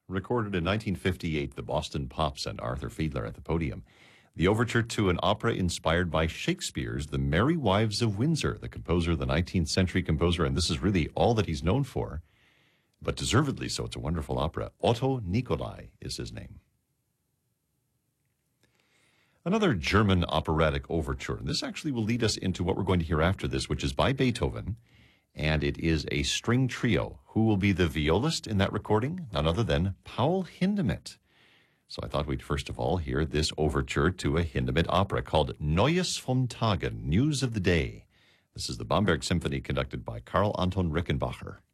Recorded in 1958, the Boston Pops and Arthur Fiedler at the podium. The overture to an opera inspired by Shakespeare's The Merry Wives of Windsor, the composer, the 19th century composer, and this is really all that he's known for, but deservedly so. It's a wonderful opera. Otto Nicolai is his name. Another German operatic overture. And this actually will lead us into what we're going to hear after this, which is by Beethoven, and it is a string trio. Who will be the violist in that recording? None other than Paul Hindemith. So I thought we'd first of all hear this overture to a Hindemith opera called Neues vom Tage, News of the Day. This is the Bamberg Symphony conducted by Karl Anton Rickenbacher.